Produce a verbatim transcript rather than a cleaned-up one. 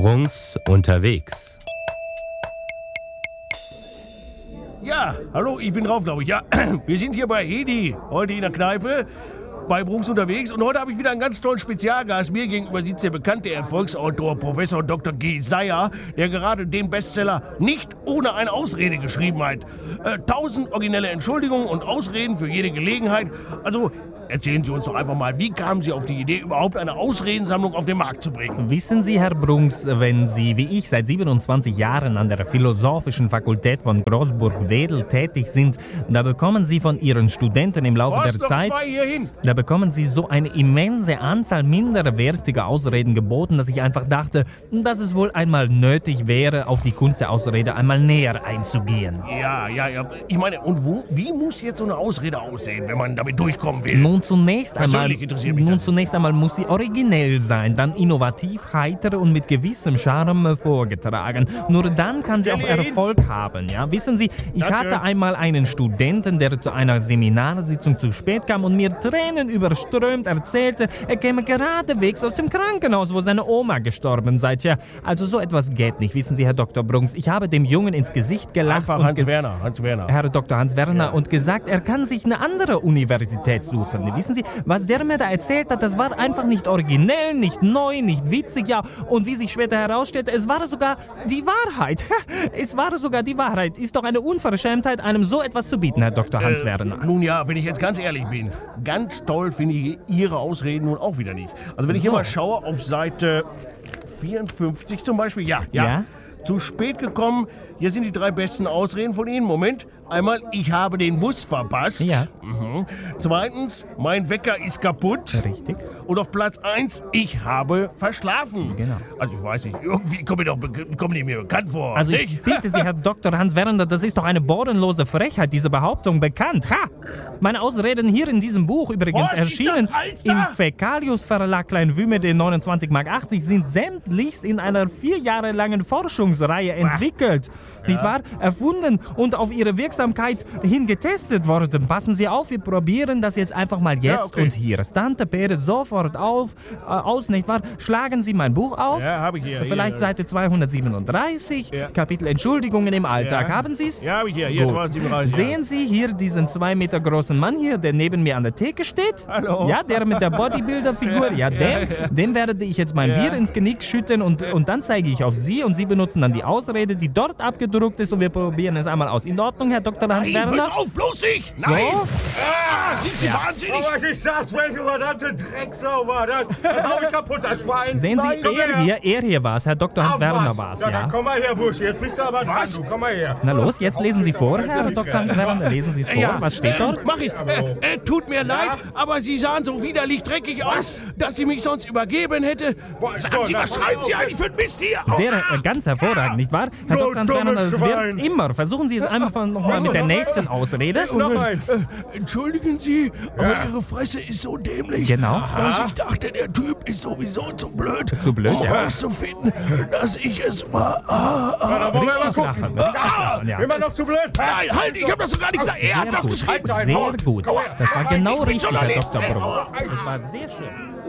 Brunks unterwegs. Ja, hallo, ich bin drauf, glaube ich. Ja, wir sind hier bei Hedi, heute in der Kneipe, bei Brunks unterwegs. Und heute habe ich wieder einen ganz tollen Spezialgast. Mir gegenüber sitzt der bekannte Erfolgsautor Professor Doktor G. Seyer, der gerade den Bestseller Nicht ohne eine Ausrede geschrieben hat. Äh, tausend originelle Entschuldigungen und Ausreden für jede Gelegenheit. Also erzählen Sie uns doch einfach mal, wie kamen Sie auf die Idee, überhaupt eine Ausredensammlung auf den Markt zu bringen? Wissen Sie, Herr Brunks, wenn Sie wie ich seit siebenundzwanzig Jahren an der Philosophischen Fakultät von Großburg-Wedel tätig sind, da bekommen Sie von Ihren Studenten im Laufe Was, der noch Zeit... zwei hierhin? Da bekommen Sie so eine immense Anzahl minderwertiger Ausreden geboten, dass ich einfach dachte, dass es wohl einmal nötig wäre, auf die Kunst der Ausrede einmal näher einzugehen. Ja, ja, ja. Ich meine, und wo, wie muss jetzt so eine Ausrede aussehen, wenn man damit durchkommen will? Nun zunächst einmal, Persönlich interessiert mich nun das. zunächst einmal muss sie originell sein, dann innovativ, heiter und mit gewissem Charme vorgetragen. Nur dann kann sie auch Erfolg haben. Ja? Wissen Sie, ich Danke. hatte einmal einen Studenten, der zu einer Seminarsitzung zu spät kam und mir Tränen überströmt erzählte, er käme geradewegs aus dem Krankenhaus, wo seine Oma gestorben sei. Tja, also so etwas geht nicht. Wissen Sie, Herr Doktor Brunks, ich habe dem Jungen ins Gesicht gelacht Einfach und Hans ge- Werner, Hans Werner. Herr Doktor Hans Werner und gesagt, er kann sich eine andere Universität suchen. Wissen Sie, was der mir da erzählt hat, das war einfach nicht originell, nicht neu, nicht witzig, ja. Und wie sich später herausstellte, es war sogar die Wahrheit. Es war sogar die Wahrheit. Ist doch eine Unverschämtheit, einem so etwas zu bieten, Herr Doktor Hans Äh, Werner. Nun ja, wenn ich jetzt ganz ehrlich bin, ganz toll finde ich Ihre Ausreden nun auch wieder nicht. Also wenn ich So. hier mal schaue auf Seite vierundfünfzig zum Beispiel, ja, ja, Ja? zu spät gekommen, hier sind die drei besten Ausreden von Ihnen. Moment, einmal, ich habe den Bus verpasst. Ja. Mhm. Zweitens, mein Wecker ist kaputt. Richtig. Und auf Platz eins, ich habe verschlafen. Genau. Also ich weiß nicht, irgendwie kommen die, doch, be- kommen die mir bekannt vor. Also nicht? ich bitte Sie, Herr Doktor Hans Werner, das ist doch eine bodenlose Frechheit, diese Behauptung bekannt. Ha! Meine Ausreden hier in diesem Buch übrigens Was, ist erschienen das Alster? im Fäkalius Verlag Kleinwümede neunundzwanzig Mark achtzig, sind sämtlichst in einer vier Jahre langen Forschungsreihe entwickelt. Nicht wahr? Erfunden und auf ihre Wirksamkeit hin getestet worden. Passen Sie auf, wir probieren das jetzt einfach mal jetzt Ja, okay. und hier. Stante Pere sofort auf, äh, aus, nicht wahr? Schlagen Sie mein Buch auf. Ja, habe ich hier. Vielleicht hier. Seite zweihundertsiebenunddreißig, Ja. Kapitel Entschuldigungen im Alltag. Ja. Haben Sie es? Ja, habe ich hier. Hier, Gut. zweihundertsiebenunddreißig, ja. Sehen Sie hier diesen zwei Meter großen Mann hier, der neben mir an der Theke steht? Hallo. Ja, der mit der Bodybuilder-Figur. Ja, dem, dem werde ich jetzt mein Ja. Bier ins Genick schütten und, und dann zeige ich auf Sie und Sie benutzen dann die Ausrede, die dort abgedruckt ist und wir probieren es einmal aus. In Ordnung, Herr Doktor Hans Nein, Werner? hört auf, bloß ich! So? Nein! Ah, sind Sie wahnsinnig? Oh, was ist das? Welche verdammte Drecksau war das? Das hau ich kaputt, das Schwein. Sehen Sie, Nein, komm er her. hier, er hier war es, Herr Doktor Hans Ach, Werner was? war es, Ja, ja. dann komm mal her, Bursche. Jetzt bist du aber dran, Was? du. Komm mal her. Na los, jetzt lesen Sie vor, Herr Persönlichkeit. Doktor Hans Werner. Lesen Sie es vor. Was steht dort? Mach ich. Äh, äh, tut mir leid, aber Sie sahen so widerlich dreckig aus, dass Sie mich sonst übergeben hätte. Sagen Sie, was schreiben Sie eigentlich für ein Mist hier? Sehr, äh, ganz hervorragend, nicht wahr? Herr So Doktor Hans Werner, dummes das wird Schwein. immer. Versuchen Sie es einfach nochmal mit der nächsten Ausrede. Noch eins. Äh, entschuldigen Sie, aber Ihre Fresse ist so dämlich, Genau. dass ich dachte, der Typ ist sowieso zu blöd, Zu blöd, um ja. herauszufinden, dass ich es war. Ah, ah. Da wollen wir mal Richtig gucken. lachen. Richtig lachen, ja. Immer noch zu blöd. Nein, halt, ich hab das doch gar nicht gesagt. Er hat Sehr das gut, geschrieben. sehr gut. Das war genau Ich bin richtig, Herr Journalist. Doktor Bruns. Das war sehr schön.